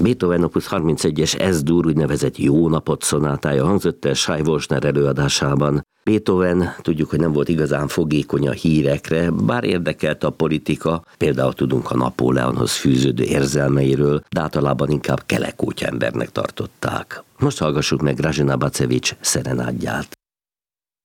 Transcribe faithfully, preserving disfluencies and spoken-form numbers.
Beethoven opus harmincegyes Es-dur úgynevezett Jó napot szonátája hangzott el Shai Wolfner előadásában. Beethoven tudjuk, hogy nem volt igazán fogékony a hírekre, bár érdekelt a politika, például tudunk a Napóleonhoz fűződő érzelmeiről, de általában inkább kelekótya embernek tartották. Most hallgassuk meg Grażyna Bacewicz szerenádját.